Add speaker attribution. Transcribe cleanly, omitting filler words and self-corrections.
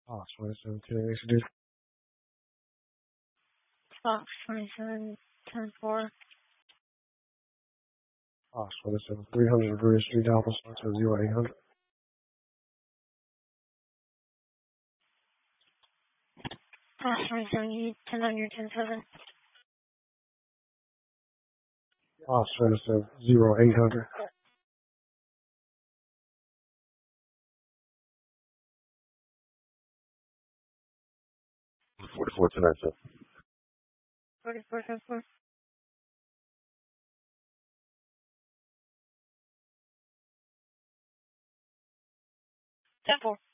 Speaker 1: Fox 27, 10, introduce.
Speaker 2: Fox 27, 10, 4.
Speaker 1: Fox 27, 300 Bridge Street, Alpha, start to 0800.
Speaker 2: Fox 27, 10, 9, 10, 7.
Speaker 1: Fox 27, 0800.
Speaker 3: Forty-four tonight, sir.
Speaker 2: 44, 10, 4. 10, 4.